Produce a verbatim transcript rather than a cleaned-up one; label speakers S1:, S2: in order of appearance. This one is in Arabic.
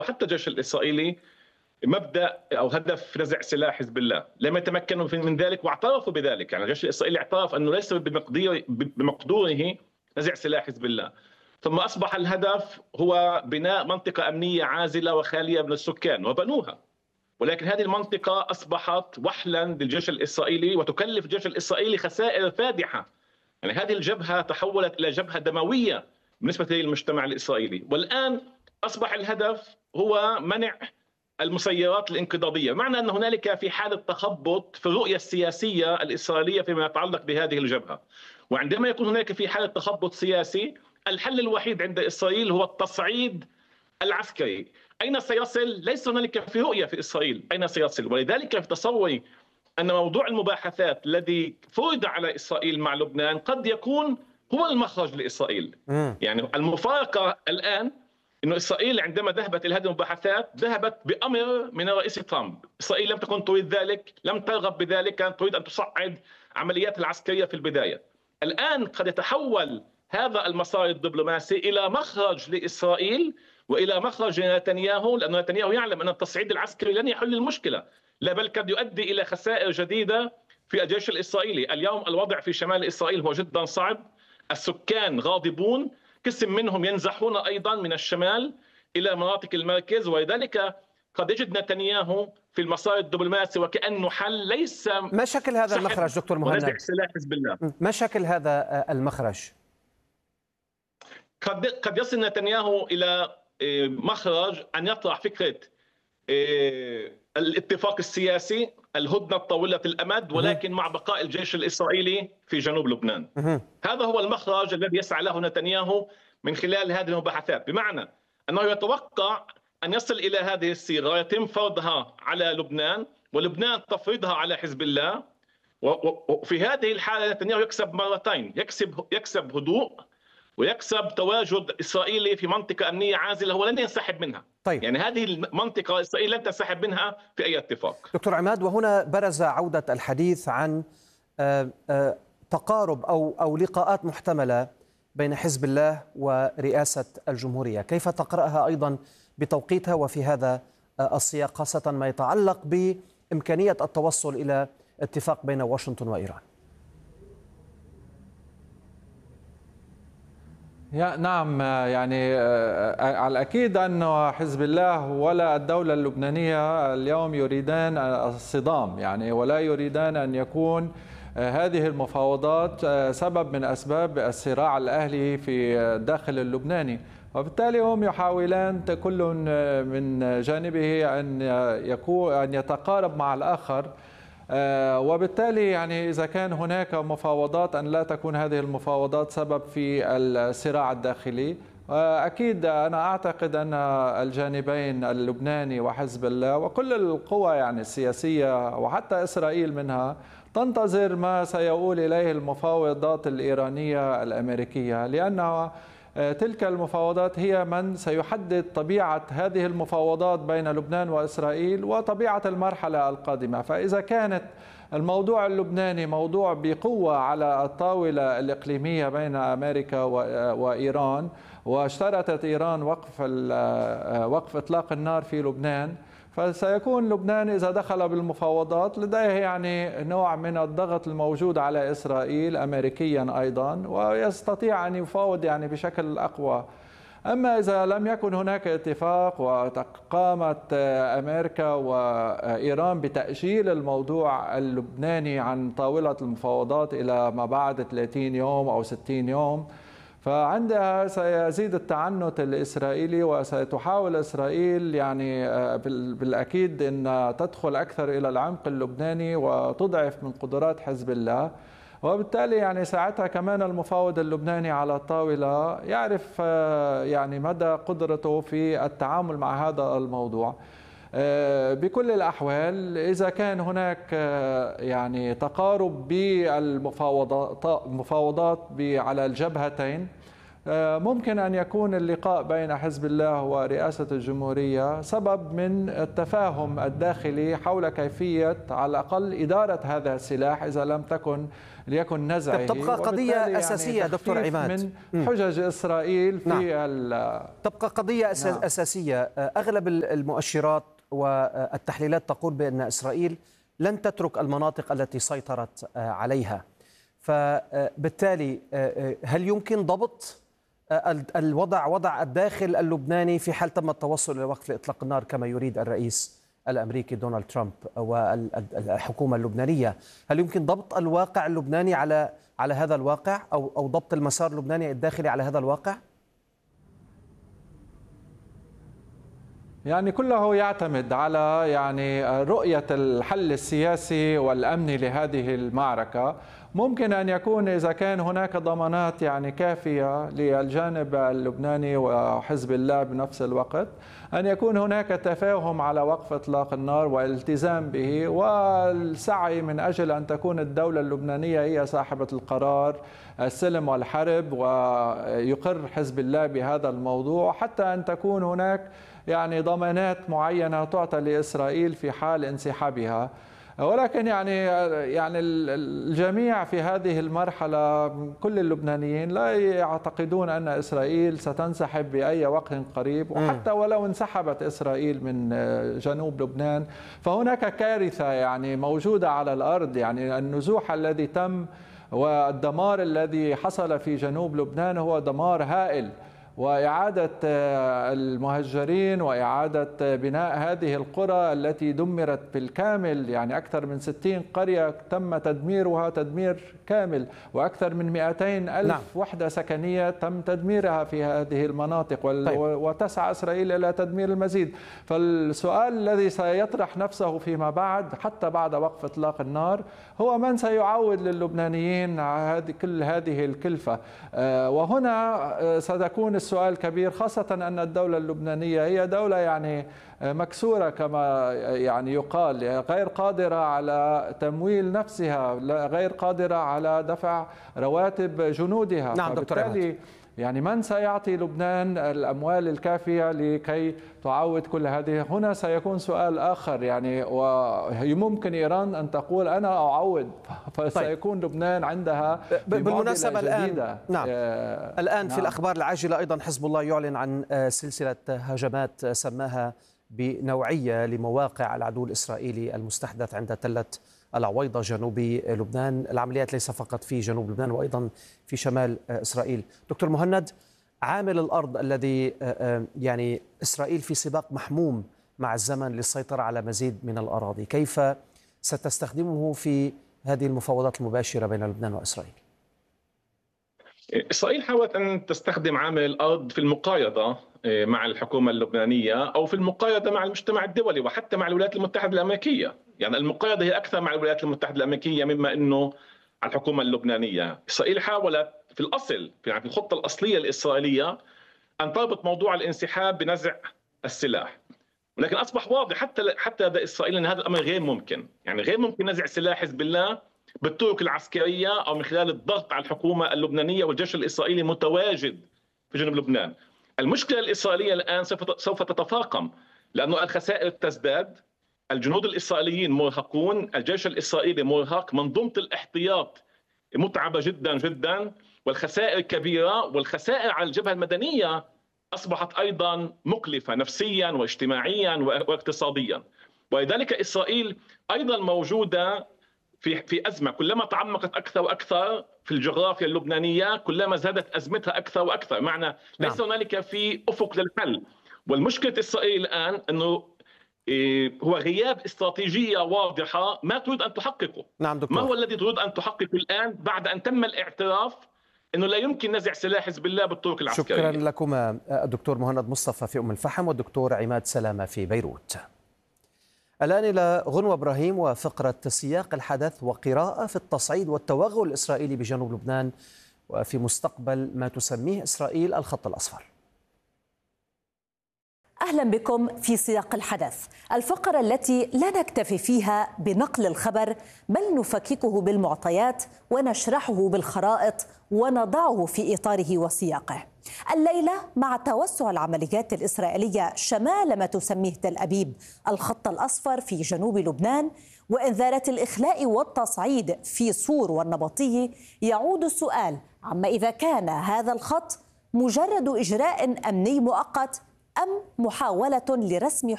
S1: حتى الجيش الإسرائيلي مبدأ أو هدف نزع سلاح حزب الله، لم يتمكنوا من ذلك واعترفوا بذلك. يعني الجيش الإسرائيلي اعترف أنه ليس بمقدوره نزع سلاح حزب الله. ثم أصبح الهدف هو بناء منطقة أمنية عازلة وخالية من السكان، وبنوها. ولكن هذه المنطقة أصبحت وحلا للجيش الإسرائيلي وتكلف الجيش الإسرائيلي خسائر فادحة. يعني هذه الجبهة تحولت إلى جبهة دموية بالنسبة للمجتمع الإسرائيلي، والآن أصبح الهدف هو منع المسيرات الانقضاضية. معنى أن هنالك في حالة تخبط في الرؤية السياسية الإسرائيلية فيما يتعلق بهذه الجبهة. وعندما يكون هناك في حالة تخبط سياسي، الحل الوحيد عند إسرائيل هو التصعيد العسكري. أين سيصل؟ ليس هنالك في رؤية في إسرائيل أين سيصل. ولذلك في تصوري أن موضوع المباحثات الذي فرض على إسرائيل مع لبنان قد يكون هو المخرج لإسرائيل. يعني المفارقة الآن أن إسرائيل عندما ذهبت إلى هذه المباحثات ذهبت بأمر من الرئيس ترامب. إسرائيل لم تكن تريد ذلك، لم ترغب بذلك، كانت تريد أن تصعد عمليات العسكرية في البداية. الآن قد يتحول هذا المسار الدبلوماسي إلى مخرج لإسرائيل وإلى مخرج لنتنياهو، لأن نتنياهو يعلم أن التصعيد العسكري لن يحل المشكلة، لا بل قد يؤدي إلى خسائر جديدة في الجيش الإسرائيلي. اليوم الوضع في شمال إسرائيل هو جدا صعب، السكان غاضبون، قسم منهم ينزحون أيضا من الشمال إلى مناطق المركز. ولذلك قد يجد نتنياهو في المسار الدبلوماسي وكأنه حل ليس.
S2: ما شكل هذا المخرج دكتور مهند؟
S1: سلاح حزب الله.
S2: ما شكل هذا المخرج؟
S1: قد قد يصل نتنياهو إلى مخرج أن يطرح فكرة الاتفاق السياسي، الهدنة طويلة الأمد، ولكن مع بقاء الجيش الإسرائيلي في جنوب لبنان. هذا هو المخرج الذي يسعى له نتنياهو من خلال هذه المباحثات، بمعنى أنه يتوقع أن يصل إلى هذه الصيغة يتم فرضها على لبنان ولبنان تفرضها على حزب الله. وفي هذه الحالة نتنياهو يكسب مرتين، يكسب يكسب هدوء ويكسب تواجد إسرائيلي في منطقة أمنية عازلة هو لن ينسحب منها. طيب. يعني هذه المنطقة إسرائيل لن تنسحب منها في أي اتفاق.
S2: دكتور عماد، وهنا برز عودة الحديث عن تقارب أو أو لقاءات محتملة بين حزب الله ورئاسة الجمهورية، كيف تقرأها أيضا بتوقيتها وفي هذا السياق، خاصة ما يتعلق بإمكانية التوصل إلى اتفاق بين واشنطن وإيران؟
S3: نعم، يعني على الأكيد أن حزب الله ولا الدولة اللبنانية اليوم يريدان الصدام، يعني ولا يريدان أن يكون هذه المفاوضات سبب من أسباب الصراع الأهلي في الداخل اللبناني، وبالتالي هم يحاولان كل من جانبه أن يكون أن يتقارب مع الآخر. وبالتالي يعني إذا كان هناك مفاوضات أن لا تكون هذه المفاوضات سبب في الصراع الداخلي. أكيد أنا أعتقد أن الجانبين اللبناني وحزب الله وكل القوى يعني السياسية وحتى إسرائيل منها تنتظر ما سيؤول إليه المفاوضات الإيرانية الأمريكية، لأنها تلك المفاوضات هي من سيحدد طبيعة هذه المفاوضات بين لبنان وإسرائيل وطبيعة المرحلة القادمة. فإذا كانت الموضوع اللبناني موضوع بقوة على الطاولة الإقليمية بين أمريكا وإيران، واشترطت إيران وقف وقف إطلاق النار في لبنان، فسيكون لبنان إذا دخل بالمفاوضات لديه يعني نوع من الضغط الموجود على إسرائيل أمريكيا أيضا، ويستطيع أن يفاوض يعني بشكل أقوى. أما إذا لم يكن هناك اتفاق وقامت أمريكا وإيران بتأجيل الموضوع اللبناني عن طاولة المفاوضات إلى ما بعد ثلاثين يوم أو ستين يوم، فعندها سيزيد التعنت الإسرائيلي وستحاول إسرائيل يعني بالأكيد أن تدخل أكثر إلى العمق اللبناني وتضعف من قدرات حزب الله. وبالتالي يعني ساعتها كمان المفاوض اللبناني على الطاولة يعرف يعني مدى قدرته في التعامل مع هذا الموضوع. بكل الأحوال إذا كان هناك يعني تقارب بالمفاوضات المفاوضات على الجبهتين، ممكن أن يكون اللقاء بين حزب الله ورئاسة الجمهورية سبب من التفاهم الداخلي حول كيفية على الأقل إدارة هذا السلاح إذا لم تكن ليكن نزعه.
S2: تبقى قضية أساسية يعني دكتور عماد
S3: من حجج إسرائيل في
S2: نعم. تبقى قضية أساس نعم. أساسية. أغلب المؤشرات والتحليلات تقول بأن إسرائيل لن تترك المناطق التي سيطرت عليها، فبالتالي هل يمكن ضبط الوضع وضع الداخل اللبناني في حال تم التوصل إلى وقف إطلاق النار كما يريد الرئيس الأمريكي دونالد ترامب والحكومة اللبنانية؟ هل يمكن ضبط الواقع اللبناني على على هذا الواقع أو أو ضبط المسار اللبناني الداخلي على هذا الواقع؟
S3: يعني كله يعتمد على يعني رؤية الحل السياسي والأمني لهذه المعركة. ممكن أن يكون إذا كان هناك ضمانات يعني كافية للجانب اللبناني وحزب الله بنفس الوقت، أن يكون هناك تفاهم على وقف إطلاق النار والالتزام به والسعي من أجل أن تكون الدولة اللبنانية هي صاحبة القرار السلم والحرب، ويقر حزب الله بهذا الموضوع حتى أن تكون هناك يعني ضمانات معينة تعطى لإسرائيل في حال انسحابها. ولكن يعني يعني الجميع في هذه المرحلة كل اللبنانيين لا يعتقدون أن إسرائيل ستنسحب بأي وقت قريب، وحتى ولو انسحبت إسرائيل من جنوب لبنان فهناك كارثة يعني موجودة على الأرض. يعني النزوح الذي تم والدمار الذي حصل في جنوب لبنان هو دمار هائل، وإعادة المهجرين وإعادة بناء هذه القرى التي دمرت بالكامل، يعني أكثر من ستين قرية تم تدميرها تدمير كامل، وأكثر من مئتين ألف نعم. وحدة سكنية تم تدميرها في هذه المناطق وال... طيب. وتسعى إسرائيل إلى تدمير المزيد. فالسؤال الذي سيطرح نفسه فيما بعد حتى بعد وقف إطلاق النار هو من سيعود للبنانيين هذه كل هذه الكلفة. وهنا ستكون السؤال كبير، خاصة أن الدولة اللبنانية هي دولة يعني مكسورة كما يعني يقال، غير قادرة على تمويل نفسها، غير قادرة على دفع رواتب جنودها.
S2: نعم
S3: فبالتالي يعني من سيعطي لبنان الأموال الكافية لكي تعود كل هذه؟ هنا سيكون سؤال آخر، يعني وممكن إيران أن تقول أنا أعود، فسيكون طيب. لبنان عندها
S2: بالمناسبة الآن نعم.
S3: آه
S2: الآن
S3: نعم.
S2: في الأخبار العاجلة أيضا حزب الله يعلن عن سلسلة هجمات سماها بنوعية لمواقع العدو الإسرائيلي المستحدث عند تلة العويضة جنوب لبنان. العمليات ليس فقط في جنوب لبنان وأيضا في شمال إسرائيل. دكتور مهند، عامل الأرض الذي يعني إسرائيل في سباق محموم مع الزمن للسيطرة على مزيد من الأراضي، كيف ستستخدمه في هذه المفاوضات المباشرة بين لبنان وإسرائيل؟
S1: إسرائيل حاولت أن تستخدم عامل الأرض في المقايضة مع الحكومة اللبنانية أو في المقايضة مع المجتمع الدولي وحتى مع الولايات المتحدة الأمريكية. يعني المقايضة هي أكثر مع الولايات المتحدة الأمريكية مما أنه على الحكومة اللبنانية. إسرائيل حاولت في الأصل يعني في الخطة الأصلية الإسرائيلية أن تربط موضوع الانسحاب بنزع السلاح، ولكن أصبح واضح حتى حتى لدى إسرائيل أن هذا الأمر غير ممكن. يعني غير ممكن نزع سلاح حزب الله بالطرق العسكرية أو من خلال الضغط على الحكومة اللبنانية والجيش الإسرائيلي متواجد في جنوب لبنان. المشكلة الإسرائيلية الآن سوف تتفاقم لأنه الخسائر تزداد، الجنود الإسرائيليين مرهقون، الجيش الإسرائيلي مرهق، منظومة الاحتياط متعبة جدا جدا والخسائر كبيرة، والخسائر على الجبهة المدنية أصبحت أيضا مكلفة نفسيا واجتماعيا واقتصاديا. ولذلك إسرائيل أيضا موجودة في في أزمة، كلما تعمقت أكثر وأكثر في الجغرافيا اللبنانية كلما زادت أزمتها أكثر وأكثر. معنى ليس نعم. هنالك في أفق للحل. والمشكلة إسرائيل الآن أنه هو غياب استراتيجية واضحة ما تريد أن تحققه.
S2: نعم دكتور.
S1: ما هو الذي تريد أن تحققه الآن بعد أن تم الاعتراف أنه لا يمكن نزع سلاح حزب الله بالطرق العسكرية؟
S2: شكرا لكما الدكتور مهند مصطفى في أم الفحم والدكتور عماد سلامة في بيروت. الآن إلى غنوة إبراهيم وفقرة سياق الحدث وقراءة في التصعيد والتوغل الإسرائيلي بجنوب لبنان وفي مستقبل ما تسميه إسرائيل الخط الأصفر.
S4: أهلا بكم في سياق الحدث، الفقرة التي لا نكتفي فيها بنقل الخبر بل نفككه بالمعطيات ونشرحه بالخرائط ونضعه في إطاره وسياقه. الليلة مع توسع العمليات الإسرائيلية شمال ما تسميه تل أبيب الخط الأصفر في جنوب لبنان وإنذارات الإخلاء والتصعيد في صور والنبطية، يعود السؤال عما إذا كان هذا الخط مجرد إجراء أمني مؤقت أم محاولة لرسم